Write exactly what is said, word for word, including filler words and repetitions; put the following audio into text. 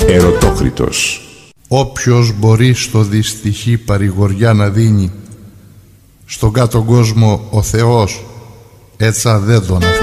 Ερωτόκριτος. Όποιος μπορεί στο δυστυχή παρηγοριά να δίνει, στον κάτω κόσμο ο Θεός έτσα δεν τον